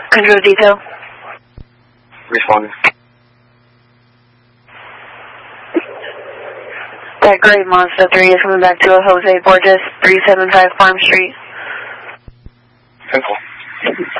Control detail. Responding. That gray Mazda 3 is coming back to a Jose Borges, 375 Farm Street. Simple.